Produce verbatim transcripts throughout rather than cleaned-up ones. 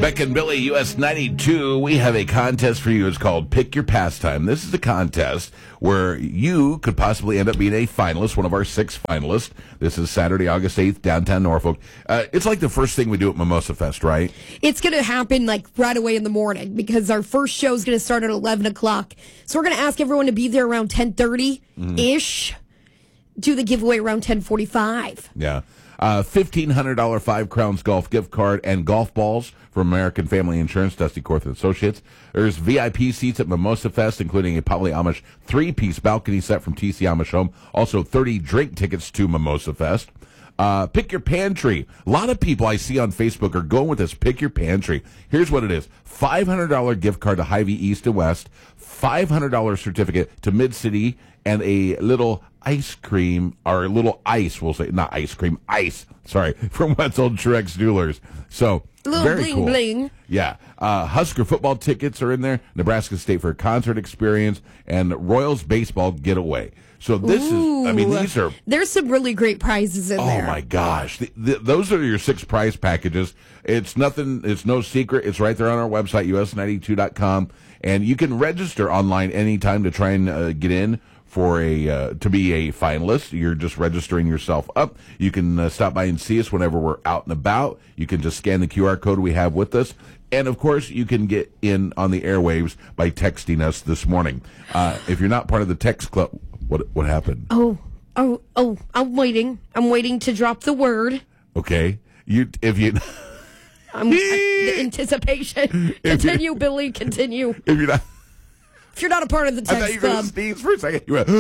Beck and Billy, U S ninety-two, we have a contest for you. It's called Pick Your Pastime. This is a contest where you could possibly end up being a finalist, one of our six finalists. This is Saturday, August eighth, downtown Norfolk. Uh, it's like the first thing we do at Mimosa Fest, right? It's going to happen like right away in the morning because our first show is going to start at eleven o'clock. So we're going to ask everyone to be there around ten thirty-ish. Mm-hmm. Do the giveaway around ten forty-five. Yeah. Uh, fifteen hundred dollars Five Crowns Golf gift card and golf balls from American Family Insurance, Dusty Korth and Associates. There's V I P seats at Mimosa Fest, including a Poly Amish three-piece balcony set from T C Amish Home. Also, thirty drink tickets to Mimosa Fest. Uh, pick your pantry. A lot of people I see on Facebook are going with this pick your pantry. Here's what it is. five hundred dollars gift card to Hy-Vee East and West, five hundred dollars certificate to Mid-City, and a little ice cream, or a little ice, we'll say, not ice cream, ice, sorry, from Wetzel Truex Jewelers. So, little very bling cool. Bling. Yeah. Uh, Husker football tickets are in there, Nebraska State Fair concert experience, and Royals baseball getaway. So this Ooh, is, I mean, these are... There's some really great prizes in oh there. Oh, my gosh. The, the, those are your six prize packages. It's nothing, it's no secret. It's right there on our website, U S ninety-two dot com. And you can register online anytime to try and uh, get in for a uh, to be a finalist. You're just registering yourself up. You can uh, stop by and see us whenever we're out and about. You can just scan the Q R code we have with us. And, of course, you can get in on the airwaves by texting us this morning. Uh, if you're not part of the text club, what what happened? Oh, oh, oh, I'm waiting. I'm waiting to drop the word. Okay. You if you I'm, the anticipation. Continue, you, Billy, continue. If you're not If you're not a part of the text I thought you were club. going to sneeze for a second. You went,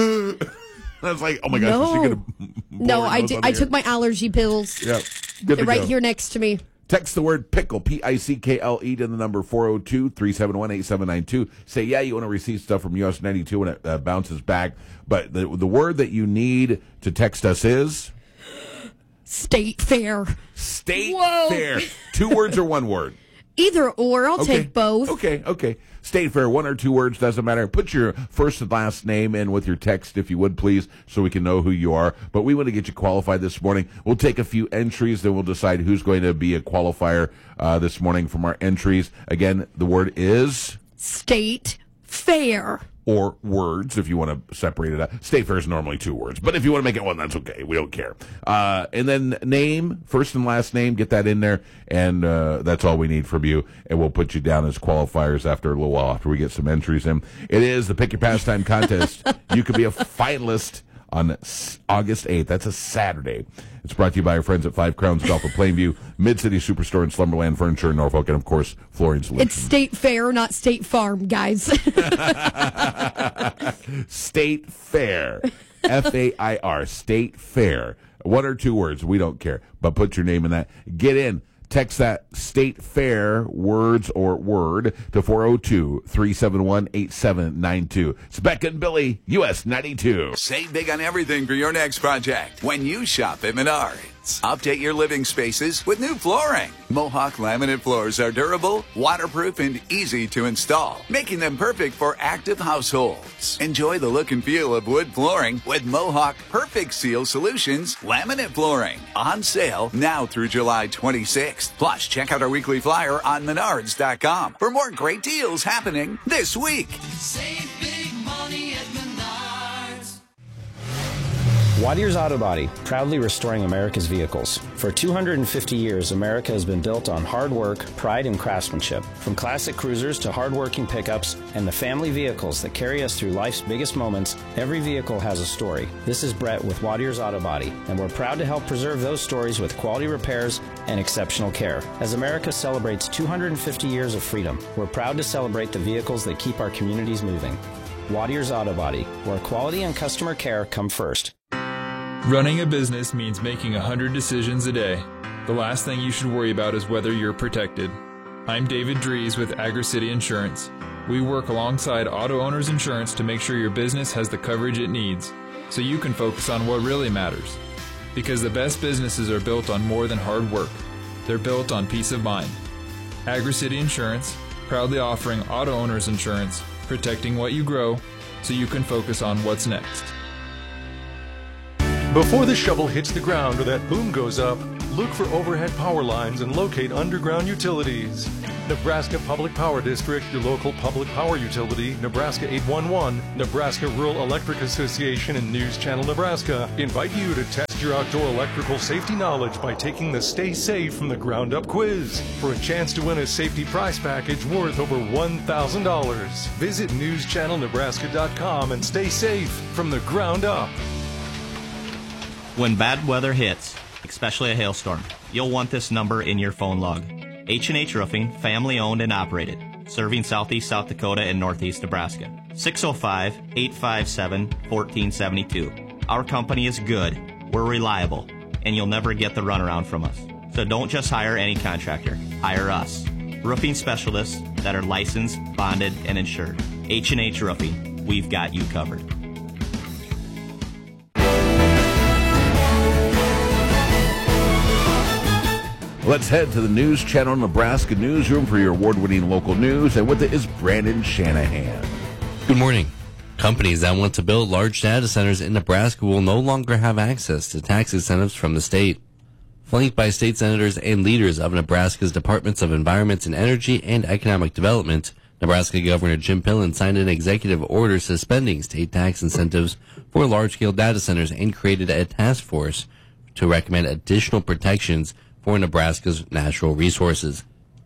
I was like, oh my gosh, no. is she going to No, I, d- I took my allergy pills. Yeah. Good to right go. here next to me. Text the word pickle, P I C K L E, to the number four oh two, three seven one, eight seven nine two. Say, yeah, you want to receive stuff from U S ninety-two when it uh, bounces back. But the, the word that you need to text us is? State Fair. State Whoa. Fair. Two words or one word? Either or. I'll okay. take both. Okay, okay. State Fair, one or two words, doesn't matter. Put your first and last name in with your text, if you would, please, so we can know who you are. But we want to get you qualified this morning. We'll take a few entries, then we'll decide who's going to be a qualifier uh, this morning from our entries. Again, the word is? State Fair. Or words, if you want to separate it out. State Fair is normally two words, but if you want to make it one, that's okay. We don't care. Uh, and then name, first and last name, get that in there, and uh, that's all we need from you, and we'll put you down as qualifiers after a little while, after we get some entries in. It is the Pick Your Pastime contest. You could be a finalist on August eighth. That's a Saturday. It's brought to you by our friends at Five Crowns Golf of Plainview, Mid-City Superstore, and Slumberland Furniture in Norfolk, and, of course, Flooring Solutions. It's State Fair, not State Farm, guys. State Fair. F A I R. State Fair. One or two words. We don't care. But put your name in that. Get in. Text that State Fair, words or word, to four oh two, three seven one, eight seven nine two. It's Beck and Billy, U S ninety-two. Save big on everything for your next project when you shop at Menards. Update your living spaces with new flooring. Mohawk laminate floors are durable, waterproof, and easy to install, making them perfect for active households. Enjoy the look and feel of wood flooring with Mohawk Perfect Seal Solutions laminate flooring. On sale now through July twenty-sixth. Plus, check out our weekly flyer on menards dot com for more great deals happening this week. Save big money at Menards. Wadier's Auto Body, proudly restoring America's vehicles. For two hundred fifty years, America has been built on hard work, pride, and craftsmanship. From classic cruisers to hard-working pickups and the family vehicles that carry us through life's biggest moments, every vehicle has a story. This is Brett with Wadier's Auto Body, and we're proud to help preserve those stories with quality repairs and exceptional care. As America celebrates two hundred fifty years of freedom, we're proud to celebrate the vehicles that keep our communities moving. Wadier's Auto Body, where quality and customer care come first. Running a business means making a hundred decisions a day. The last thing you should worry about is whether you're protected. I'm David Dries with AgriCity Insurance. We work alongside Auto Owners Insurance to make sure your business has the coverage it needs, so you can focus on what really matters. Because the best businesses are built on more than hard work. They're built on peace of mind. AgriCity Insurance, proudly offering Auto Owners Insurance, protecting what you grow, so you can focus on what's next. Before the shovel hits the ground or that boom goes up, look for overhead power lines and locate underground utilities. Nebraska Public Power District, your local public power utility, Nebraska eight one one, Nebraska Rural Electric Association, and News Channel Nebraska invite you to test your outdoor electrical safety knowledge by taking the Stay Safe from the Ground Up quiz for a chance to win a safety prize package worth over one thousand dollars. Visit news channel nebraska dot com and stay safe from the ground up. When bad weather hits, especially a hailstorm, you'll want this number in your phone log. H and H Roofing, family owned and operated, serving southeast South Dakota and northeast Nebraska. six oh five, eight five seven, one four seven two. Our company is good, we're reliable, and you'll never get the runaround from us. So don't just hire any contractor, hire us. Roofing specialists that are licensed, bonded, and insured. H and H Roofing, we've got you covered. Let's head to the News Channel Nebraska newsroom for your award-winning local news, and with it is Brandon Shanahan. Good morning. Companies that want to build large data centers in Nebraska will no longer have access to tax incentives from the state. Flanked by state senators and leaders of Nebraska's Departments of Environment and Energy and Economic Development, Nebraska Governor Jim Pillen signed an executive order suspending state tax incentives for large-scale data centers and created a task force to recommend additional protections for Nebraska's natural resources.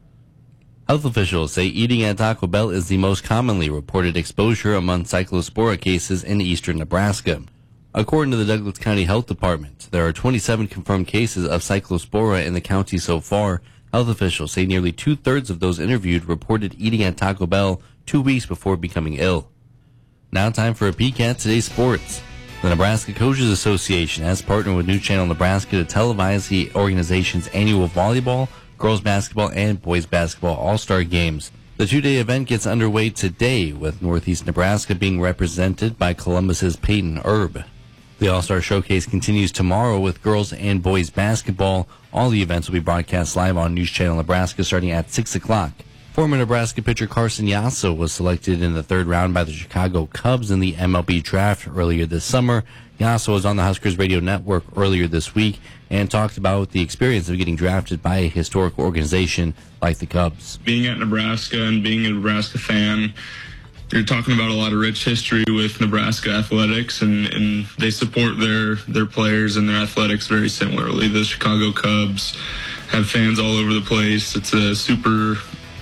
Health officials say eating at Taco Bell is the most commonly reported exposure among cyclospora cases in eastern Nebraska. According to the Douglas County Health Department, there are twenty-seven confirmed cases of cyclospora in the county so far. Health officials say nearly two-thirds of those interviewed reported eating at Taco Bell two weeks before becoming ill. Now time for a peek at today's sports. The Nebraska Coaches Association has partnered with News Channel Nebraska to televise the organization's annual volleyball, girls basketball, and boys basketball all-star games. The two-day event gets underway today, with Northeast Nebraska being represented by Columbus's Peyton Erb. The All-Star Showcase continues tomorrow with girls and boys basketball. All the events will be broadcast live on News Channel Nebraska starting at six o'clock. Former Nebraska pitcher Carson Yasso was selected in the third round by the Chicago Cubs in the M L B draft earlier this summer. Yasso was on the Huskers Radio Network earlier this week and talked about the experience of getting drafted by a historic organization like the Cubs. Being at Nebraska and being a Nebraska fan, you're talking about a lot of rich history with Nebraska athletics, and, and they support their, their players and their athletics very similarly. The Chicago Cubs have fans all over the place. It's a super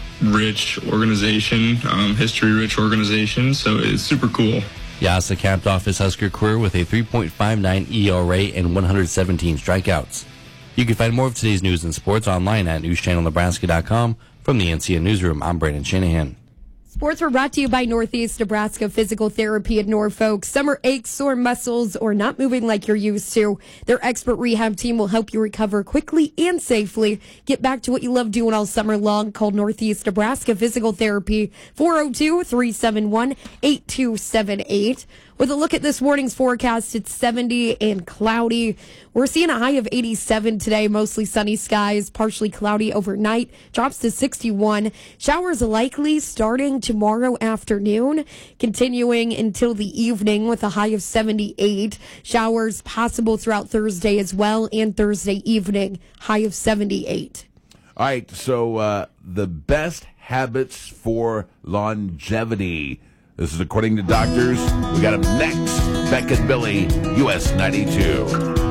rich organization, um, history-rich organization, so it's super cool. Yasa capped off his Husker career with a three point five nine E R A and one hundred seventeen strikeouts. You can find more of today's news and sports online at news channel nebraska dot com. From the N C N Newsroom, I'm Brandon Shanahan. Sports were brought to you by Northeast Nebraska Physical Therapy in Norfolk. Summer aches, sore muscles, or not moving like you're used to. Their expert rehab team will help you recover quickly and safely. Get back to what you love doing all summer long. Call Northeast Nebraska Physical Therapy, four oh two, three seven one, eight two seven eight. With a look at this morning's forecast, it's seventy and cloudy. We're seeing a high of eighty-seven today, mostly sunny skies, partially cloudy overnight, drops to sixty-one. Showers likely starting tomorrow afternoon, continuing until the evening with a high of seventy-eight. Showers possible throughout Thursday as well, and Thursday evening, high of seventy-eight. All right, so uh, the best habits for longevity. This is according to doctors. We got up next, Beck and Billy, U S ninety-two.